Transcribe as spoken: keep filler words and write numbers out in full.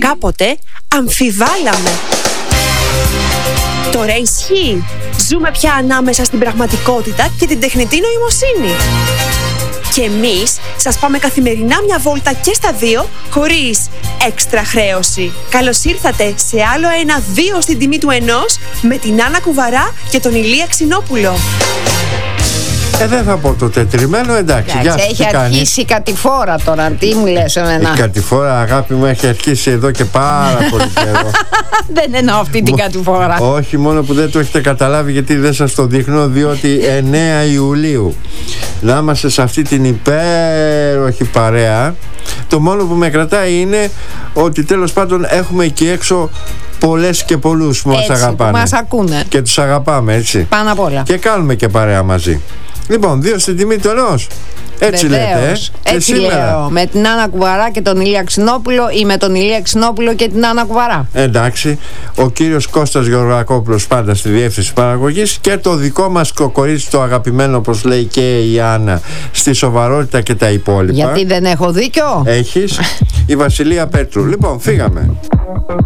κάποτε αμφιβάλαμε. Τώρα ισχύει. Ζούμε πια ανάμεσα στην πραγματικότητα και την τεχνητή νοημοσύνη. Και εμείς σας πάμε καθημερινά μια βόλτα και στα δύο, χωρίς έξτρα χρέωση. Καλώς ήρθατε σε άλλο ένα δύο στην τιμή του ενός, με την Άννα Κουβαρά και τον Ηλία Ξινόπουλο. Ε, δεν θα πω το τετριμένο, εντάξει. εντάξει έχει αρχίσει η κατηφόρα τώρα, τι μου λες εμένα. Η κατηφόρα, αγάπη μου, έχει αρχίσει εδώ και πάρα πολύ καιρό. Δεν εννοώ αυτή την κατηφόρα. Όχι, μόνο που δεν το έχετε καταλάβει, γιατί δεν σας το δείχνω, διότι εννέα Ιουλίου να είμαστε σε αυτή την υπέροχη παρέα. Το μόνο που με κρατάει είναι ότι τέλος πάντων έχουμε εκεί έξω πολλές και πολλούς που μας αγαπάνε. Που μας ακούνε. Και τους αγαπάμε, έτσι. Πάνω απ' όλα. Και κάνουμε και παρέα μαζί. Λοιπόν, δύο στην τιμή του ενός. Έτσι Βεβαίως. λέτε, ε? Έτσι και σήμερα. λέω. Με την Άννα Κουβαρά και τον Ηλία Ξινόπουλο, ή με τον Ηλία Ξινόπουλο και την Άννα Κουβαρά. Εντάξει. Ο κύριος Κώστας Γεωργακόπουλος πάντα στη διεύθυνση παραγωγής, και το δικό μας κοκορίτσι το αγαπημένο, όπως λέει και η Άννα, στη σοβαρότητα και τα υπόλοιπα. Γιατί δεν έχω δίκιο. Έχεις. Η Βασιλεία Πέτρου. Λοιπόν, φύγαμε.